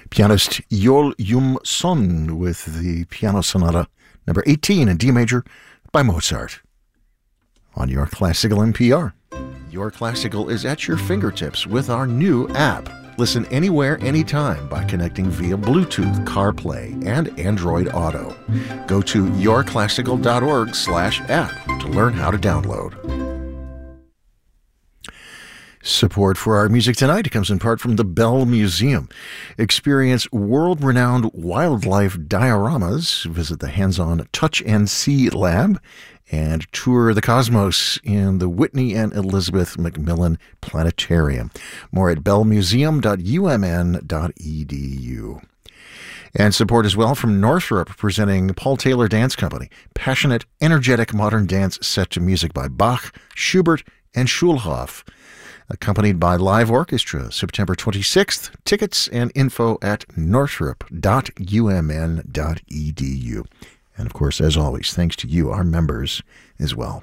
Pianist Yol Yum Son with the Piano Sonata number 18 in D major by Mozart. On Your Classical NPR. Your Classical is at your fingertips with our new app. Listen anywhere, anytime by connecting via Bluetooth, CarPlay, and Android Auto. Go to yourclassical.org/app to learn how to download. Support for our music tonight comes in part from the Bell Museum. Experience world-renowned wildlife dioramas, visit the hands-on Touch and See Lab, and tour the cosmos in the Whitney and Elizabeth Macmillan Planetarium. More at bellmuseum.umn.edu. And support as well from Northrop, presenting Paul Taylor Dance Company. Passionate, energetic modern dance set to music by Bach, Schubert, and Schulhoff. Accompanied by live orchestra, September 26th. Tickets and info at northrop.umn.edu. And of course, as always, thanks to you, our members, as well.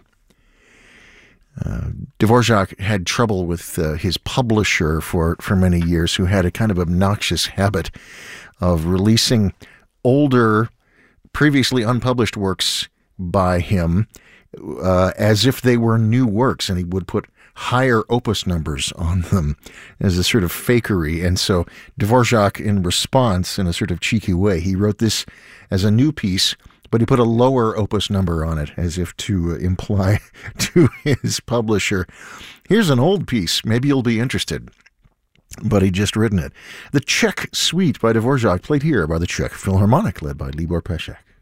Dvorak had trouble with his publisher for many years, who had a kind of obnoxious habit of releasing older, previously unpublished works by him as if they were new works, and he would put higher opus numbers on them as a sort of fakery. And so Dvorak, in response, in a sort of cheeky way, he wrote this as a new piece, but he put a lower opus number on it as if to imply to his publisher, here's an old piece, maybe you'll be interested. But he'd just written it. The Czech Suite by Dvorak, played here by the Czech Philharmonic, led by Libor Pesek.